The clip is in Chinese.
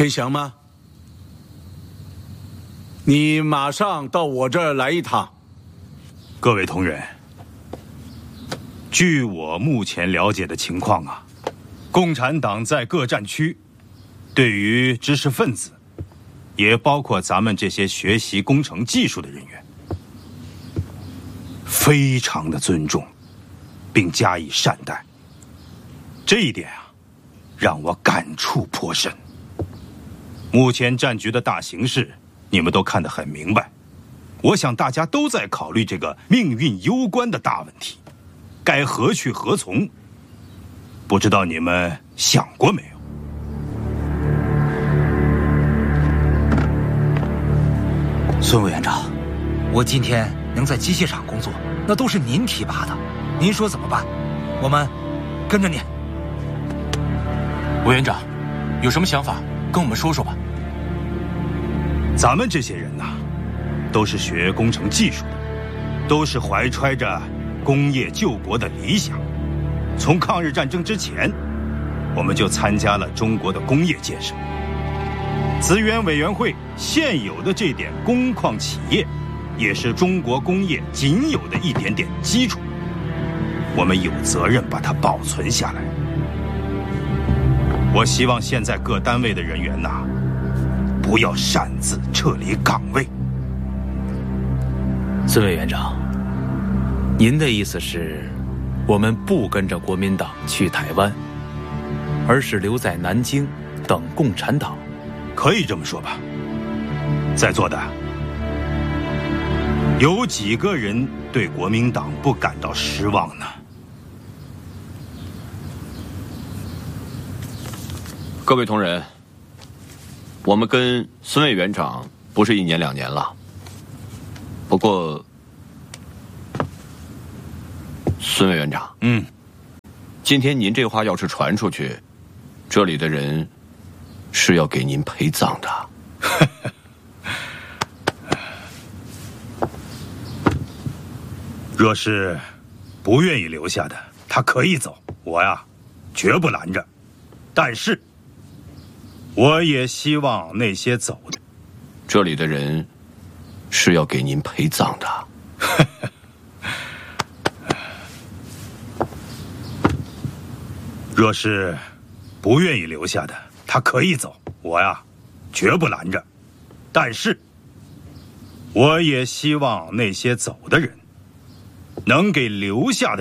天祥吗？你马上到我这儿来一趟。 各位同仁，据我目前了解的情况啊，共产党在各战区，对于知识分子，也包括咱们这些学习工程技术的人员，非常的尊重，并加以善待。这一点啊，让我感触颇深。目前战局的大形势，你们都看得很明白。我想大家都在考虑这个命运攸关的大问题，该何去何从？不知道你们想过没有？ 孙委员长，我今天能在机械厂工作，那都是您提拔的，您说怎么办？我们跟着您。 委员长，有什么想法跟我们说说吧。 咱们这些人呐，都是学工程技术的，都是怀揣着工业救国的理想。从抗日战争之前，我们就参加了中国的工业建设。资源委员会现有的这点工矿企业，也是中国工业仅有的一点点基础，我们有责任把它保存下来。我希望现在各单位的人员呐，不要擅自撤离岗位。 孙委员长，您的意思是，我们不跟着国民党去台湾，而是留在南京等共产党？ 可以这么说吧。在座的有几个人对国民党不感到失望呢？ 各位同仁，我们跟孙委员长不是1年2年了。不过，孙委员长，今天您这话要是传出去，这里的人是要给您陪葬的。 若是不愿意留下的，他可以走，我呀，绝不拦着。但是，我也希望那些走的， 这里的人是要给您陪葬的。 若是不愿意留下的，他可以走，我呀，绝不拦着。但是，我也希望那些走的人，能给留下的